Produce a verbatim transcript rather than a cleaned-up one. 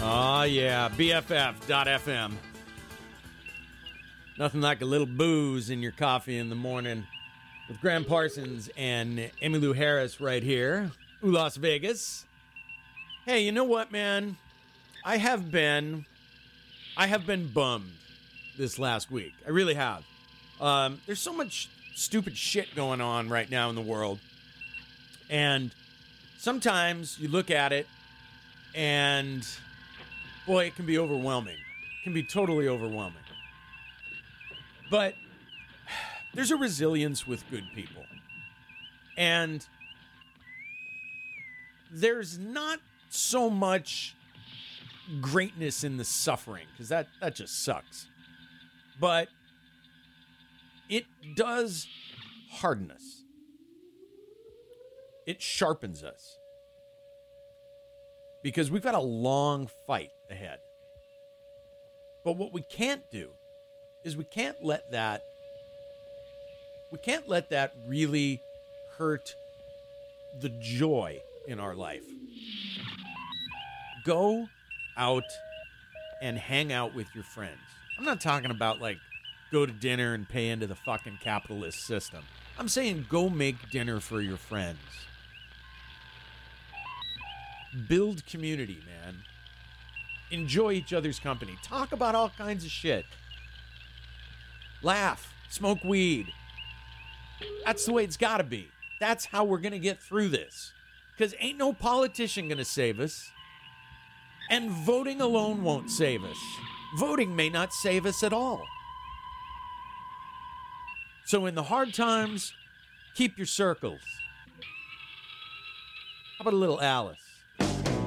Oh, yeah. B F F dot F M. Nothing like a little booze in your coffee in the morning with Graham Parsons and Emmylou Harris right here. Ooh, Las Vegas. Hey, you know what, man? I have been, I have been bummed this last week. I really have. Um, there's so much stupid shit going on right now in the world. And sometimes you look at it and, boy, it can be overwhelming. It can be totally overwhelming. But there's a resilience with good people. And there's not so much greatness in the suffering, because that, that just sucks. But it does harden us. It sharpens us. Because we've got a long fight ahead. But what we can't do is we can't let that we can't let that really hurt the joy in our life. Go out and hang out with your friends. I'm not talking about like go to dinner and pay into the fucking capitalist system. I'm saying go make dinner for your friends. Build community, man. Enjoy each other's company. Talk about all kinds of shit. Laugh. Smoke weed. That's the way it's got to be. That's how we're going to get through this. Because ain't no politician going to save us. And voting alone won't save us. Voting may not save us at all. So in the hard times, keep your circles. How about a little Alice?